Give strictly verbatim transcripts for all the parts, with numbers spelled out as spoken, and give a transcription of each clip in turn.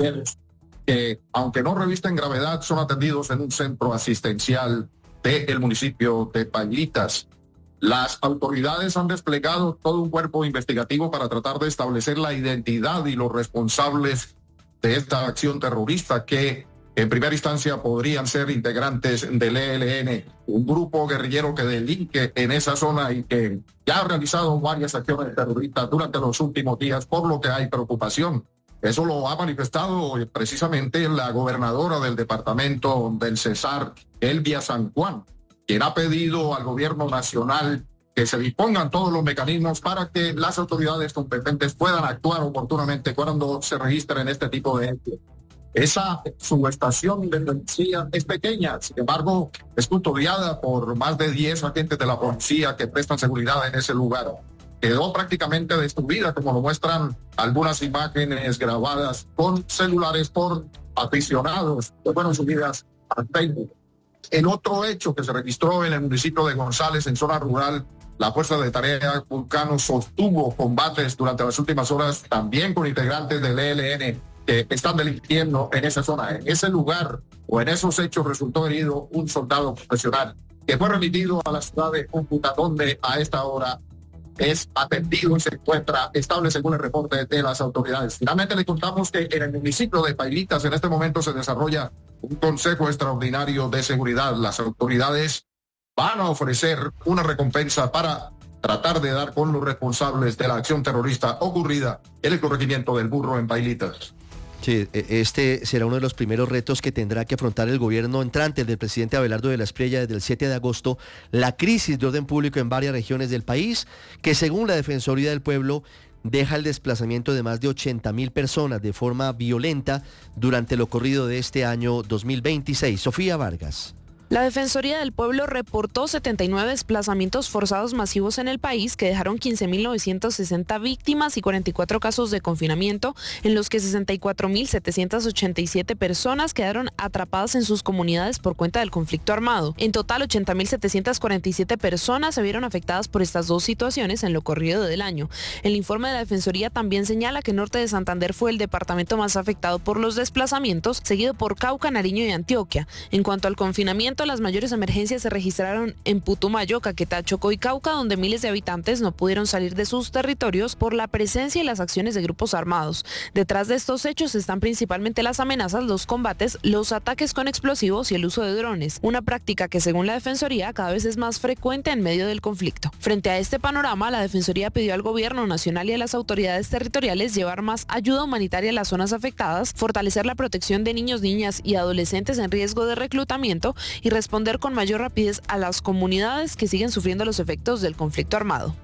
mujeres que, aunque no revisten gravedad, son atendidos en un centro asistencial del municipio de Pailitas. Las autoridades han desplegado todo un cuerpo investigativo para tratar de establecer la identidad y los responsables de esta acción terrorista que en primera instancia podrían ser integrantes del E L N, un grupo guerrillero que delinque en esa zona y que ya ha realizado varias acciones terroristas durante los últimos días, por lo que hay preocupación. Eso lo ha manifestado precisamente la gobernadora del departamento del Cesar, Elvia San Juan, quien ha pedido al gobierno nacional que se dispongan todos los mecanismos para que las autoridades competentes puedan actuar oportunamente cuando se registren este tipo de hechos. Esa subestación de policía es pequeña, sin embargo, es custodiada por más de diez agentes de la policía que prestan seguridad en ese lugar. Quedó prácticamente destruida, como lo muestran algunas imágenes grabadas con celulares por aficionados que fueron subidas al Facebook. En otro hecho que se registró en el municipio de González, en zona rural, la Fuerza de Tarea Vulcano sostuvo combates durante las últimas horas también con integrantes del E L N que están delinquiendo en esa zona. En ese lugar o en esos hechos resultó herido un soldado profesional que fue remitido a la ciudad de Cúcuta, donde a esta hora es atendido y se encuentra estable según el reporte de las autoridades. Finalmente le contamos que en el municipio de Pailitas en este momento se desarrolla un consejo extraordinario de seguridad. Las autoridades van a ofrecer una recompensa para tratar de dar con los responsables de la acción terrorista ocurrida en el corregimiento del Burro en Pailitas. Sí, este será uno de los primeros retos que tendrá que afrontar el gobierno entrante, el del presidente Abelardo de la Espriella, desde el siete de agosto, la crisis de orden público en varias regiones del país, que según la Defensoría del Pueblo deja el desplazamiento de más de ochenta mil personas de forma violenta durante lo corrido de este año dos mil veintiséis. Sofía Vargas. La Defensoría del Pueblo reportó setenta y nueve desplazamientos forzados masivos en el país que dejaron quince mil novecientas sesenta víctimas y cuarenta y cuatro casos de confinamiento, en los que sesenta y cuatro mil setecientas ochenta y siete personas quedaron atrapadas en sus comunidades por cuenta del conflicto armado. En total, ochenta mil setecientas cuarenta y siete personas se vieron afectadas por estas dos situaciones en lo corrido del año. El informe de la Defensoría también señala que Norte de Santander fue el departamento más afectado por los desplazamientos, seguido por Cauca, Nariño y Antioquia. En cuanto al confinamiento, las mayores emergencias se registraron en Putumayo, Caquetá, Chocó y Cauca, donde miles de habitantes no pudieron salir de sus territorios por la presencia y las acciones de grupos armados. Detrás de estos hechos están principalmente las amenazas, los combates, los ataques con explosivos y el uso de drones, una práctica que según la Defensoría cada vez es más frecuente en medio del conflicto. Frente a este panorama, la Defensoría pidió al gobierno nacional y a las autoridades territoriales llevar más ayuda humanitaria a las zonas afectadas, fortalecer la protección de niños, niñas y adolescentes en riesgo de reclutamiento y responder con mayor rapidez a las comunidades que siguen sufriendo los efectos del conflicto armado.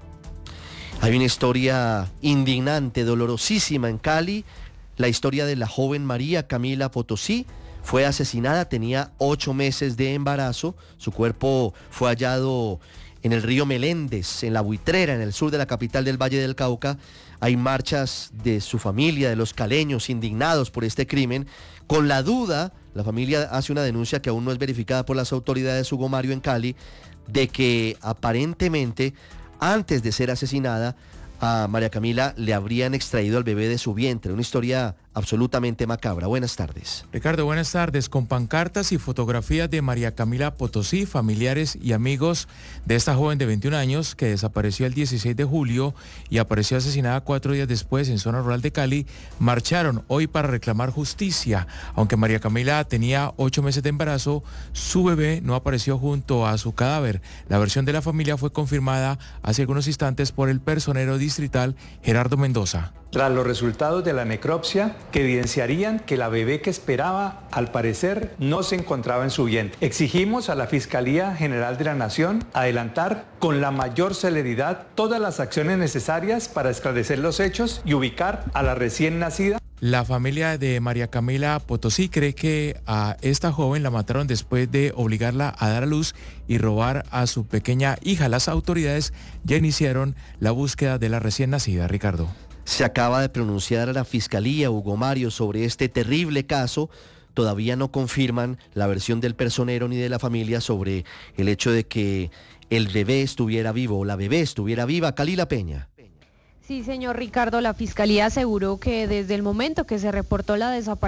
Hay una historia indignante, dolorosísima en Cali, la historia de la joven María Camila Potosí. Fue asesinada, tenía ocho meses de embarazo, su cuerpo fue hallado en el río Meléndez, en La Buitrera, en el sur de la capital del Valle del Cauca. Hay marchas de su familia, de los caleños, indignados por este crimen. Con la duda, la familia hace una denuncia que aún no es verificada por las autoridades Hugo Mario en Cali, de que aparentemente, antes de ser asesinada, a María Camila le habrían extraído al bebé de su vientre. Una historia absolutamente macabra. Buenas tardes. Ricardo, buenas tardes. Con pancartas y fotografías de María Camila Potosí, familiares y amigos de esta joven de veintiún años que desapareció el dieciséis de julio y apareció asesinada cuatro días después en zona rural de Cali, marcharon hoy para reclamar justicia. Aunque María Camila tenía ocho meses de embarazo, su bebé no apareció junto a su cadáver. La versión de la familia fue confirmada hace algunos instantes por el personero distrital Gerardo Mendoza. Tras los resultados de la necropsia que evidenciarían que la bebé que esperaba, al parecer, no se encontraba en su vientre. Exigimos a la Fiscalía General de la Nación adelantar con la mayor celeridad todas las acciones necesarias para esclarecer los hechos y ubicar a la recién nacida. La familia de María Camila Potosí cree que a esta joven la mataron después de obligarla a dar a luz y robar a su pequeña hija. Las autoridades ya iniciaron la búsqueda de la recién nacida. Ricardo. Se acaba de pronunciar a la Fiscalía, Hugo Mario, sobre este terrible caso. Todavía no confirman la versión del personero ni de la familia sobre el hecho de que el bebé estuviera vivo o la bebé estuviera viva. Calila Peña. Sí, señor Ricardo, la Fiscalía aseguró que desde el momento que se reportó la desaparición